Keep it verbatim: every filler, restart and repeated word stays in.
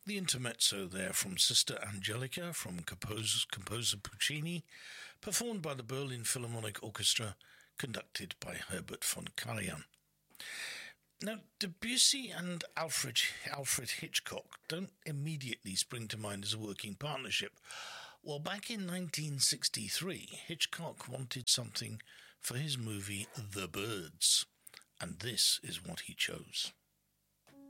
The intermezzo there from Sister Angelica from composer, composer Puccini, performed by the Berlin Philharmonic Orchestra, conducted by Herbert von Karajan. Now, Debussy and Alfred, Alfred Hitchcock don't immediately spring to mind as a working partnership. Well, back in nineteen sixty-three, Hitchcock wanted something for his movie The Birds, and this is what he chose.